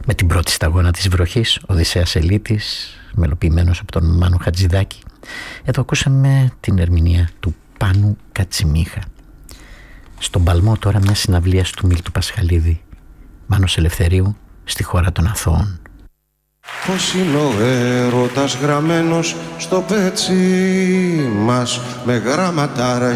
με την πρώτη σταγόνα της βροχής, Οδυσσέας Ελίτης, μελοποιημένος από τον Μάνο Χατζηδάκη. Εδώ ακούσαμε την ερμηνεία του Πάνου Κατσιμίχα. Στον παλμό τώρα μια συναυλία του Μίλτου Πασχαλίδη, Μάνος Ελευθερίου, στη χώρα των Αθώων. Πώς είναι ο έρωτας γραμμένος στο πέτσι μας, με γραμματάρα